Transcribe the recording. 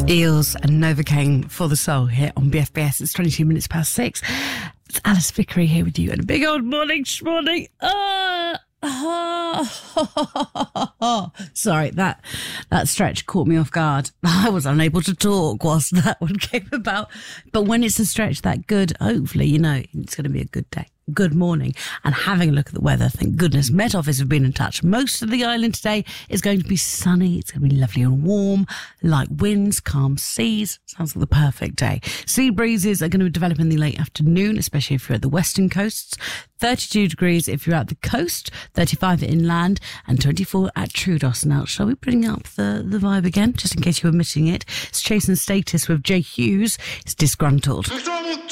Eels and Novocaine for the Soul here on BFBS. It's 22 minutes past 6. It's Alice Vickery here with you and a big old morning. Sorry, that stretch caught me off guard. I was unable to talk whilst that one came about. But when it's a stretch that good, hopefully, you know, it's going to be a good day. Good morning. And having a look at the weather, thank goodness Met Office have been in touch. Most of the island today is going to be sunny. It's going to be lovely and warm, light winds, calm seas. Sounds like the perfect day. Sea breezes are going to develop in the late afternoon, especially if you're at the western coasts. 32 degrees if you're at the coast, 35 inland, and 24 at Troodos. Now, shall we bring up the vibe again, just in case you were missing it? It's Chase and Status with Jay Hughes. It's Disgruntled.